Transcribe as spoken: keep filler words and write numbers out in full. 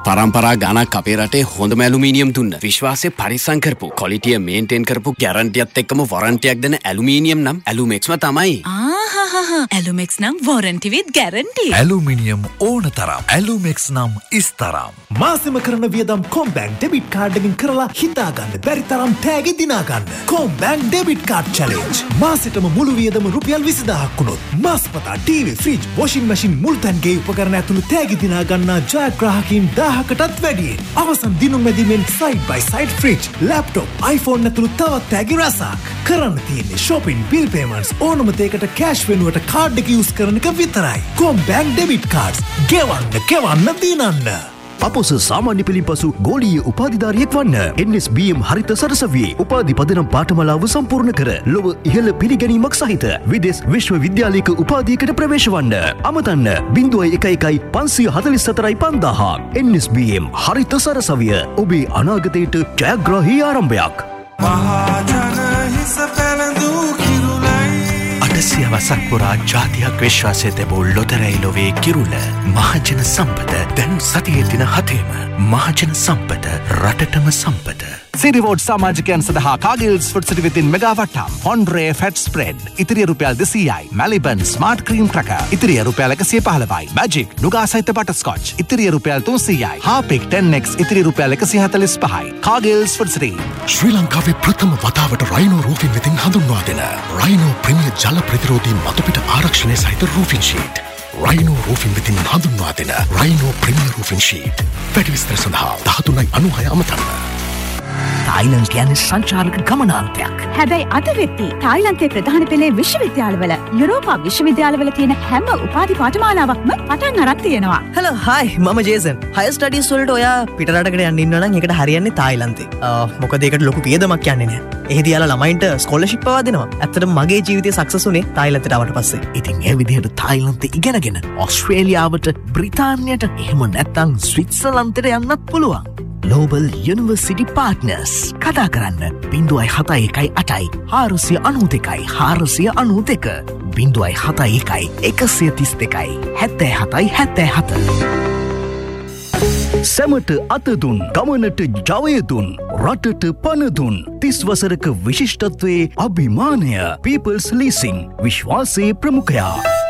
පරම්පරා ගානක් අපේ රටේ හොඳම ඇලුමිනියම් දුන්න. විශ්වාසය පරිස්සම් කරපු, ක්වොලිටිය මේන්ටේන් කරපු, ගැරන්ටියත් එක්කම වොරන්ටියක් දෙන ඇලුමිනියම් නම් ඇලුමෙක්ස්ම තමයි. ආහහහ ඇලුමෙක්ස් නම් වොරන්ටි විත් ගැරන්ටි. ඇලුමිනියම් ඕන තරම්. ඇලුමෙක්ස් නම් ඉස්තරම්. මාසෙම කරන වියදම් කොම්බැංක් ඩෙබිට් කාඩ් එකකින් කරලා හිතා ගන්න බැරි තරම් තෑගි දිනා ගන්න. කොම්බැංක් ඩෙබිට් කාඩ් චැලෙන්ජ්. මාසෙටම මුළු වියදම රුපියල් විසිදාහක් වුණොත් මාස්පතා ටීවී, ෆ්‍රිජ්, වොෂින් මැෂින්, මුල්තැන්ගේ උපකරණ ඇතුළු තෑගි දිනා ගන්නා ජයග්‍රාහකයින් දාහකටත් වැඩියෙන්. අවසන් දිනුම් මැදින්ෙන් සයිඩ් බයි සයිඩ් ෆ්‍රිජ්, ලැප්ටොප්, iPhone ඇතුළු තවත් තෑගි රැසක්. කරන්න තියෙන්නේ shopping, bill payments, ඕනම දෙයකට කෑෂ් වෙනුවට කාඩ් එක යූස් කරන එක විතරයි. කොම්බැංක් ඩෙබිට් කාඩ්ස්. ගෙවන්න, ගෙවන්න, දිනන්න. අපොස සාමාන්‍ය පෙළින් පසු ගෝලීය උපාධිධාරියෙක් වන්න. එන් එස් බී එම් හරිත සරසවියේ උපාධි පදනම් පාඨමාලාව සම්පූර්ණ කර ලොව ඉහළ පිළිගැනීමක් සහිත විදේශ විශ්වවිද්‍යාලයක උපාධියකට ප්‍රවේශ වන්න. අමතන්න බිංදුවයි එක එකයි පන්සිය හතළිස් හතරයි පන්දාහක්. එන් එස් බී එම් හරිත සරසවිය ඔබේ අනාගතයට ජයග්‍රාහී ආරම්භයක්. මහජන හිස පැළඳූ කිරුලයි අටසිය වසක් පුරා ජාතියක් විශ්වාසය තැබූ ලොතරැයි ලොවේ කිරුල මහජන සම්පත දැන් සතියේ දින හතේම මහජන සම්පත රටටම සම්පත. සිරිවෝඩ් සමාජිකයන් සඳහා කාගිල්ස් ෆුඩ් සිටි විතින් මෙගා වට්ටම් හොන්ඩ්‍රේ ෆැට් ස්ප්‍රෙඩ් ඉතිරිය රුපියල් දෙසීයයි. මැලිබන් ස්මාර්ට් ක්‍රීම් ක්‍රැකර් ඉතිරිය රුපියල් එකසිය පහළොවයි. මැජික් නුගා සහිත බටර්ස්කොච් ඉතිරිය රුපියල් තුන්සීයයි. හාපික් ටෙන් එක්ස් ඉතිරිය රුපියල් එකසිය හතළිස් පහයි. කාගිල්ස් ෆුඩ් සිටි. ශ්‍රී ලංකාවේ ප්‍රථම වතාවට රයිනෝ රූෆින් වෙතින් හඳුන්වා දෙන රයිනෝ ප්‍රීමියර් ජල ප්‍රතිරෝධී මතුපිට ආරක්ෂණය සහිත රූෆින් ෂීට්. රයිනෝ රූෆින් වෙතින් හඳුන්වා දෙන රයිනෝ ප්‍රීමියර් රූෆින් ෂීට්. වැඩි විස්තර සඳහා දහතුනයි අනූහය අමතන්න. තායිලන්ත කියන්නේ සංචාරක ගමනාන්තයක්. හැබැයි අද වෙද්දී තායිලන්තයේ ප්‍රධාන පෙළේ විශ්වවිද්‍යාලවල යුරෝපා විශ්වවිද්‍යාලවල තියෙන හැම උපාධි පාඨමාලාවක්ම පටන් අරන් තියෙනවා. හෙලෝ හයි මම ජේසන්. හයර් ස්ටඩීස් වලට ඔයා පිටරටකට යන්න ඉන්නවා නම් ඒකට හරියන්නේ තායිලන්තේ. මොකද ඒකට ලොකු වියදමක් යන්නේ නැහැ. එහෙදී යාලා ළමයින්ට ස්කෝලර්ෂිප් පවා දෙනවා. ඇත්තටම මගේ ජීවිතය සක්සස් වුණේ තායිලන්තයට ආවට පස්සේ. ඉතින් ඒ විදිහට තායිලන්තේ ඉගෙනගෙන ඕස්ට්‍රේලියාවට, බ්‍රිතාන්‍යයට, එහෙම නැත්නම් ස්විට්සර්ලන්තයට යන්නත් පුළුවන්. Global University Partners කතා කරන්න බිංදුවයි හතයි එකයි අටයි හාරසිය අනූ දෙකයි හාරසිය අනූ දෙක බිංදුවයි හතයි එකයි එකසිය තිස් දෙකයි හැත්තෑ හතයි හැත්තෑ හත. සැමට අතදුන් ගමනට ජවයදුන් රටට පනදුන් තිස් වසරක විශිෂ්ටත්වයේ අභිමානය People's Leasing විශ්වාසයේ ප්‍රමුඛයා.